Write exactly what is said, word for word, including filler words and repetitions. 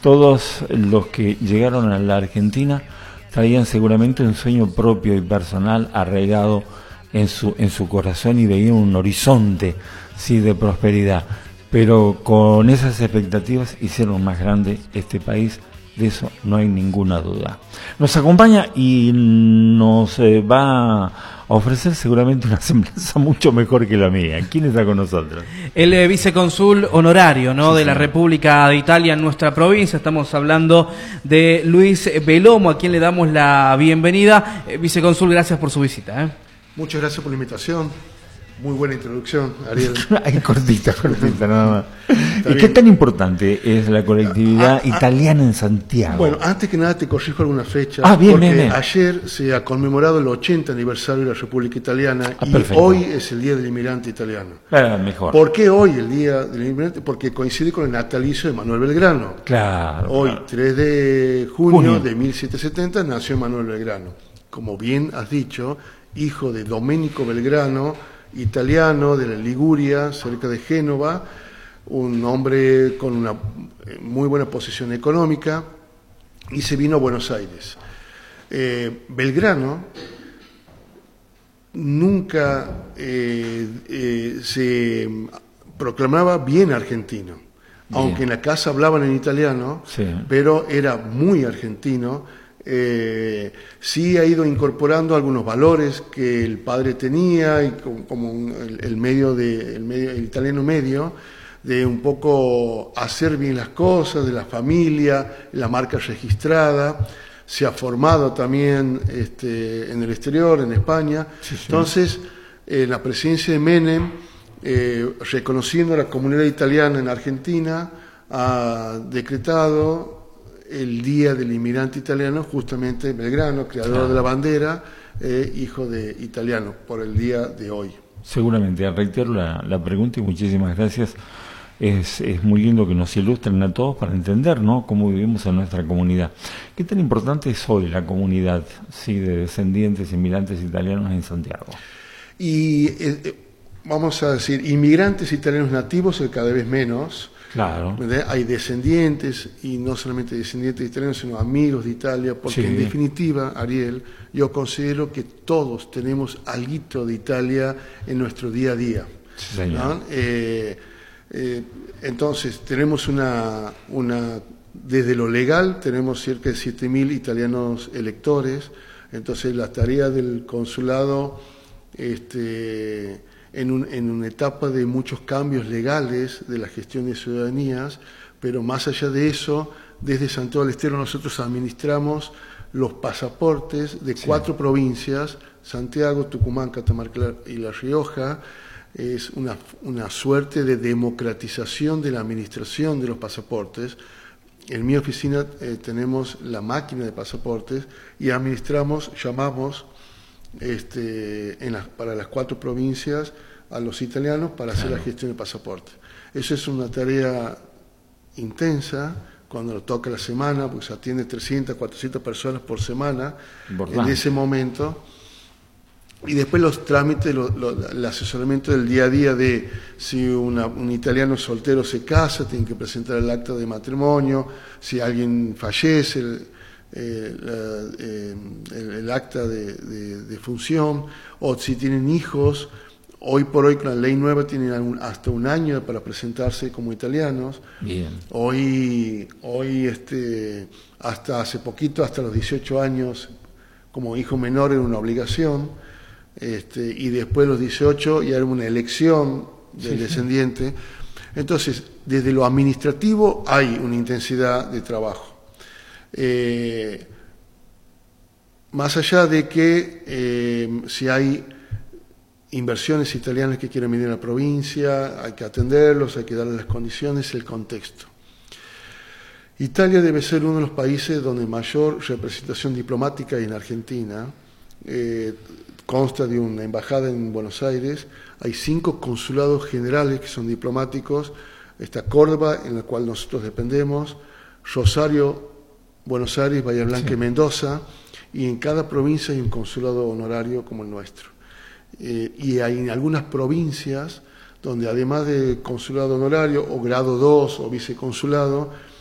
todos los que llegaron a la Argentina traían seguramente un sueño propio y personal arraigado en su, en su corazón y veían un horizonte, sí, de prosperidad. Pero con esas expectativas hicieron más grande este país, de eso no hay ninguna duda. Nos acompaña y nos eh, va a ofrecer seguramente una semblanza mucho mejor que la mía. ¿Quién está con nosotros? El eh, vicecónsul honorario, ¿no? Sí, de la sí. República de Italia en nuestra provincia. Estamos hablando de Luis Belomo, a quien le damos la bienvenida. Eh, vicecónsul, gracias por su visita, ¿eh? Muchas gracias por la invitación. Muy buena introducción, Ariel. Ay, cortita, cortita, nada más. Está ¿Y bien. qué tan importante es la colectividad Ah, ah, italiana en Santiago? Bueno, antes que nada te corrijo alguna fecha, Ah, bien, porque bien, bien. ayer se ha conmemorado el ochenta aniversario de la República Italiana Ah, y perfecto. hoy es el Día del Inmigrante Italiano. Ah, mejor. ¿Por qué hoy el Día del Inmigrante? Porque coincide con el natalicio de Manuel Belgrano. Claro. Hoy, claro. tres de junio, Junio. de mil setecientos setenta, nació Manuel Belgrano. Como bien has dicho, hijo de Domenico Belgrano, italiano de la Liguria, cerca de Génova, un hombre con una muy buena posición económica, y se vino a Buenos Aires. Eh, Belgrano nunca eh, eh, se proclamaba bien argentino, Bien. aunque en la casa hablaban en italiano, Sí. pero era muy argentino. Eh, sí ha ido incorporando algunos valores que el padre tenía, y como, como un- el, el medio de, el medio, el italiano medio, de un poco hacer bien las cosas, de la familia, la marca registrada. Se ha formado también este, en el exterior, en España. Sí, sí. Entonces, en la presidencia de Menem, eh, reconociendo a la comunidad italiana en Argentina, ha decretado el Día del Inmigrante Italiano, justamente Belgrano, creador Claro. de la bandera, eh, hijo de italiano, por el día de hoy. Seguramente, reitero la, la pregunta y muchísimas gracias. Es, es muy lindo que nos ilustren a todos para entender, ¿no?, cómo vivimos en nuestra comunidad. ¿Qué tan importante es hoy la comunidad, sí, de descendientes, inmigrantes italianos en Santiago? Y eh, eh, vamos a decir, inmigrantes italianos nativos eh, cada vez menos. Claro. ¿Verdad? Hay descendientes, y no solamente descendientes italianos, sino amigos de Italia, porque Sí. en definitiva, Ariel, yo considero que todos tenemos alguito de Italia en nuestro día a día. Sí, señor. ¿No? Eh, eh, entonces, tenemos una, una, desde lo legal, tenemos cerca de siete mil italianos electores. Entonces, la tarea del consulado, este, en, un, en una etapa de muchos cambios legales de la gestión de ciudadanías, pero más allá de eso, desde Santiago del Estero nosotros administramos los pasaportes de Sí. cuatro provincias: Santiago, Tucumán, Catamarca y La Rioja. Es una, una suerte de democratización de la administración de los pasaportes. En mi oficina eh, tenemos la máquina de pasaportes y administramos, llamamos este, en las, para las cuatro provincias a los italianos para hacer Claro. la gestión de pasaporte. Eso es una tarea intensa cuando lo toca la semana, porque se atiende trescientas, cuatrocientas personas por semana Importante. en ese momento. Y después los trámites, lo, lo, el asesoramiento del día a día de si una, un italiano soltero se casa, tiene que presentar el acta de matrimonio; si alguien fallece, el, eh, la, eh, el, el acta de, de, de función; o si tienen hijos. Hoy por hoy, con la ley nueva, tienen un, hasta un año para presentarse como italianos. Bien. Hoy, hoy este, hasta hace poquito, hasta los dieciocho años, como hijo menor era una obligación. Este, y después de los dieciocho ya era una elección del Sí, descendiente. Entonces, desde lo administrativo hay una intensidad de trabajo. Eh, más allá de que eh, si hay inversiones italianas que quieren venir a la provincia, hay que atenderlos, hay que darles las condiciones, el contexto. Italia debe ser uno de los países donde mayor representación diplomática hay en Argentina. Eh, consta de una embajada en Buenos Aires, hay cinco consulados generales que son diplomáticos: está Córdoba, en la cual nosotros dependemos, Rosario, Buenos Aires, Bahía Blanca, sí, y Mendoza, y en cada provincia hay un consulado honorario como el nuestro. Eh, y hay en algunas provincias donde, además de consulado honorario o grado dos o viceconsulado,